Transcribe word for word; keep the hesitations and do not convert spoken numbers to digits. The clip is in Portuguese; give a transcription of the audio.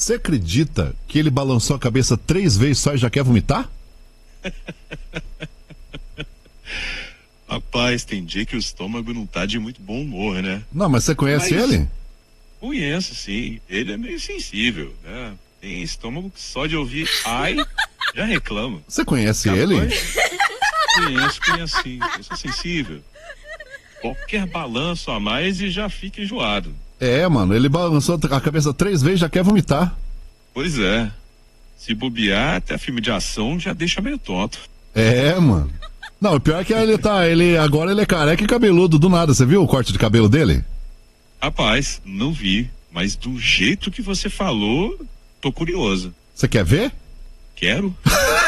Você acredita que ele balançou a cabeça três vezes só e já quer vomitar? Rapaz, tem dia que o estômago não tá de muito bom humor, né? Não, mas você conhece mas... ele? Conheço, sim. Ele é meio sensível, né? Tem estômago que só de ouvir ai, já reclama. Você conhece Capaz? ele? Conheço, conheço sim. Eu sou sensível. Qualquer balanço a mais e já fica enjoado. É, mano, ele balançou a cabeça três vezes e já quer vomitar. Pois é. Se bobear, até filme de ação já deixa meio tonto. É, mano. Não, o pior é que ele tá, ele, agora ele é careca e cabeludo do nada, você viu o corte de cabelo dele? Rapaz, não vi, mas do jeito que você falou, tô curioso. Você quer ver? Quero.